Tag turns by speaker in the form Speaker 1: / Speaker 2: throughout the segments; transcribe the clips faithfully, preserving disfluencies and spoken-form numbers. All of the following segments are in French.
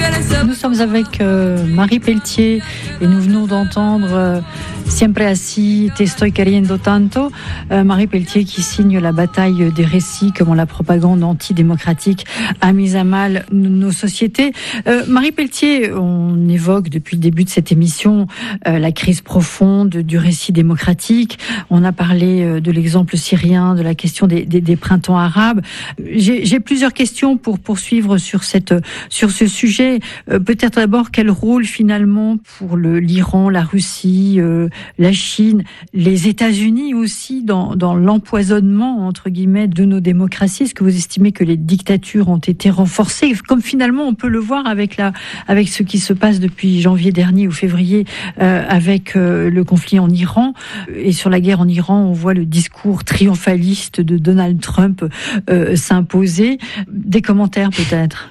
Speaker 1: Nous sommes avec euh, Marie Pelletier et nous venons d'entendre euh, Siempre así, te estoy queriendo tanto. Euh, Marie Pelletier qui signe la bataille des récits, comment la propagande antidémocratique a mis à mal nos sociétés. Euh, Marie Pelletier, on évoque depuis le début de cette émission euh, la crise profonde du récit démocratique. On a parlé euh, de l'exemple syrien, de la question des, des, des printemps arabes. J'ai, j'ai plusieurs questions pour poursuivre sur cette sur ce sujet. Euh, peut-être d'abord quel rôle finalement pour le, l'Iran, la Russie, euh, la Chine, les États-Unis aussi dans, dans l'empoisonnement entre guillemets de nos démocraties. Est-ce que vous estimez que les dictatures ont été renforcées, comme finalement on peut le voir avec la avec ce qui se passe depuis janvier dernier ou février euh, avec euh, le conflit en Iran et sur la guerre en Iran, on voit le discours triomphaliste de Donald Trump euh, s'imposer. Des commentaires peut-être.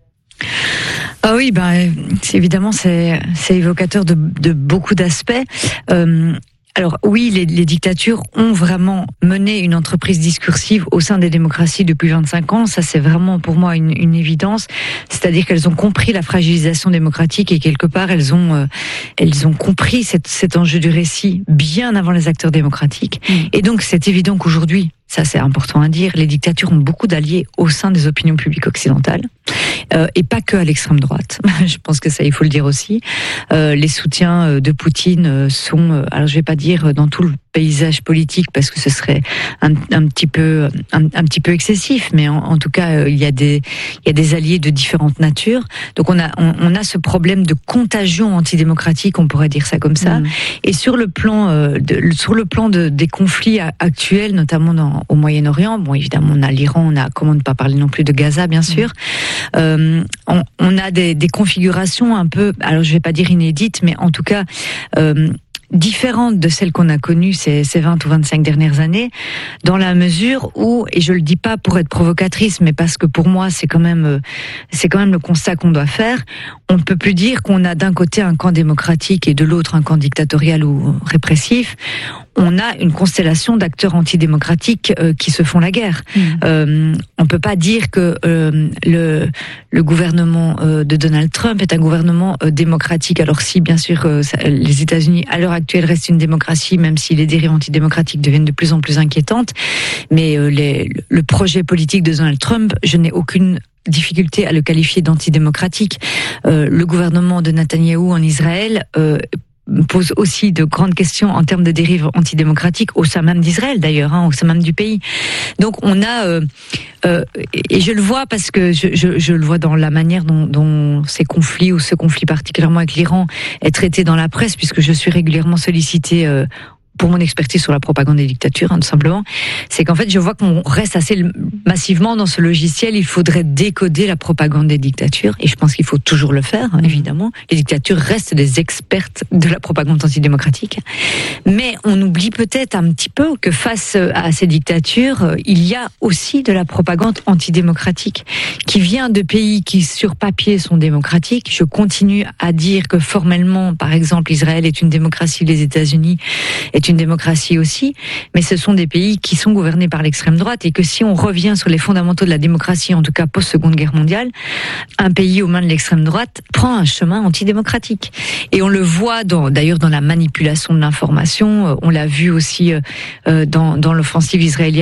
Speaker 2: Ah oui, ben c'est évidemment c'est c'est évocateur de de beaucoup d'aspects. Euh, alors oui, les, les dictatures ont vraiment mené une entreprise discursive au sein des démocraties depuis vingt-cinq ans. Ça, c'est vraiment pour moi une, une évidence. C'est-à-dire qu'elles ont compris la fragilisation démocratique et quelque part elles ont euh, elles ont compris cet, cet enjeu du récit bien avant les acteurs démocratiques. Mmh. Et donc c'est évident qu'aujourd'hui, ça c'est important à dire, les dictatures ont beaucoup d'alliés au sein des opinions publiques occidentales. Euh, et pas que à l'extrême droite. Je pense que ça, il faut le dire aussi. Euh, les soutiens de Poutine sont, alors je vais pas dire dans tout le paysage politique parce que ce serait un, un petit peu, un, un petit peu excessif, mais en, en tout cas, euh, il y a des, il y a des alliés de différentes natures. Donc on a, on, on a ce problème de contagion antidémocratique, on pourrait dire ça comme ça. Mmh. Et sur le plan, euh, de, sur le plan de, des conflits actuels, notamment dans, au Moyen-Orient, bon évidemment on a l'Iran, on a, comment ne pas parler non plus de Gaza, bien sûr. Mmh. Euh, on, on a des, des configurations un peu, alors je vais pas dire inédites, mais en tout cas euh, différentes de celles qu'on a connues ces, ces vingt ou vingt-cinq dernières années, dans la mesure où, et je le dis pas pour être provocatrice, mais parce que pour moi c'est quand même c'est quand même le constat qu'on doit faire, on ne peut plus dire qu'on a d'un côté un camp démocratique et de l'autre un camp dictatorial ou répressif. On a une constellation d'acteurs antidémocratiques euh, qui se font la guerre. Mmh. Euh, on peut pas dire que euh, le, le gouvernement euh, de Donald Trump est un gouvernement euh, démocratique. Alors si, bien sûr, euh, ça, les États-Unis à l'heure actuelle restent une démocratie, même si les dérives antidémocratiques deviennent de plus en plus inquiétantes. Mais euh, les, le projet politique de Donald Trump, je n'ai aucune difficulté à le qualifier d'antidémocratique. Euh, le gouvernement de Netanyahou en Israël euh, pose aussi de grandes questions en termes de dérives antidémocratiques au sein même d'Israël d'ailleurs, hein, au sein même du pays. Donc on a euh, euh, et je le vois parce que je, je, je le vois dans la manière dont, dont ces conflits ou ce conflit particulièrement avec l'Iran est traité dans la presse, puisque je suis régulièrement sollicitée euh, pour mon expertise sur la propagande des dictatures, hein, tout simplement, c'est qu'en fait, je vois qu'on reste assez massivement dans ce logiciel. Il faudrait décoder la propagande des dictatures, et je pense qu'il faut toujours le faire, hein, évidemment. Les dictatures restent des expertes de la propagande antidémocratique. Mais on oublie peut-être un petit peu que face à ces dictatures, il y a aussi de la propagande antidémocratique qui vient de pays qui, sur papier, sont démocratiques. Je continue à dire que formellement, par exemple, Israël est une démocratie, les États-Unis est une démocratie aussi, mais ce sont des pays qui sont gouvernés par l'extrême droite, et que si on revient sur les fondamentaux de la démocratie, en tout cas post-seconde guerre mondiale, un pays aux mains de l'extrême droite prend un chemin antidémocratique. Et on le voit dans, d'ailleurs dans la manipulation de l'information, on l'a vu aussi euh, dans, dans l'offensive israélienne